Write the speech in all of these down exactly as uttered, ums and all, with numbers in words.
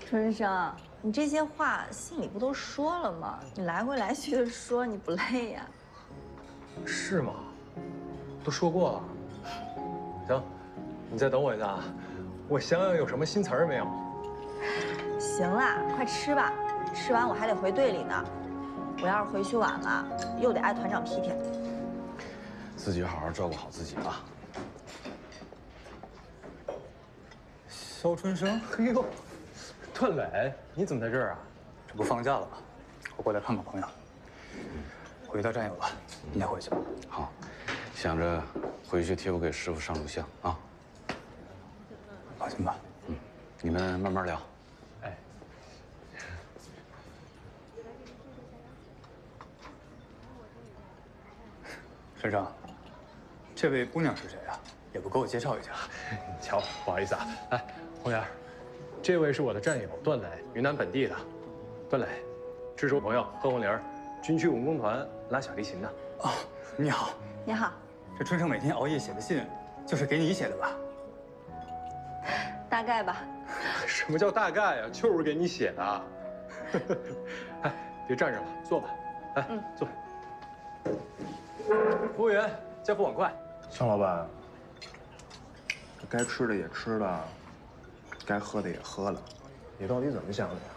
春生，你这些话信里不都说了吗？你来回来去的说，你不累呀？ 是吗？都说过了。行，你再等我一下啊，我想想有什么新词儿没有。 行啦，快吃吧，吃完我还得回队里呢。我要是回去晚了，又得挨团长批评。 自己好好照顾好自己啊。 肖春生，嘿呦，段磊，你怎么在这儿啊？ 这不放假了吗？我过来看看朋友。回到战友了，你先回去吧。 好，想着回去替我给师傅上炷香啊。 放心吧。 嗯，你们慢慢聊。 哎， 先生，这位姑娘是谁啊？也不给我介绍一下。 瞧，不好意思啊，来，红颜，这位是我的战友段磊，云南本地的。段磊，这是我朋友贺红玲，军区文工团拉小提琴的。 哦，你好。 你好， 这春生每天熬夜写的信，就是给你写的吧？ 大概吧。 什么叫大概啊？就是给你写的。哎，别站着了，坐吧。来，嗯，坐。服务员，加副碗筷。 向老板，这该吃的也吃了，该喝的也喝了，你到底怎么想的呀？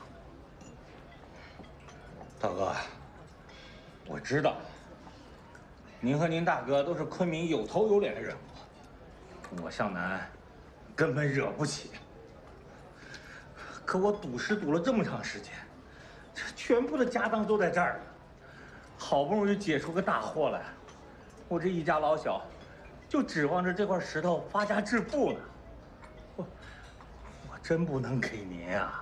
大哥，我知道，您和您大哥都是昆明有头有脸的人物，我向南根本惹不起。可我赌石赌了这么长时间，这全部的家当都在这儿呢，好不容易解出个大祸来，我这一家老小就指望着这块石头发家致富呢。我我真不能给您啊！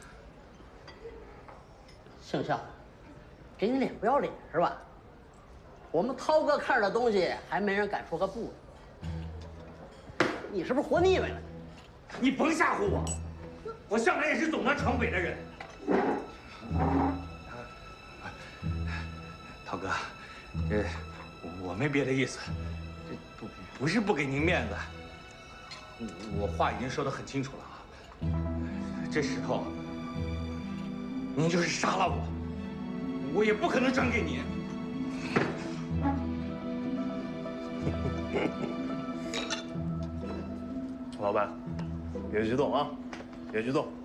姓肖，给你脸不要脸是吧？我们涛哥看着的东西，还没人敢说个不呢。你是不是活腻歪了？ 你甭吓唬我，我向来也是懂得城北的人。涛哥，这我没别的意思，这不不是不给您面子，我话已经说得很清楚了啊。这石头，您就是杀了我，我也不可能转给您。 老板，别激动啊，别激动。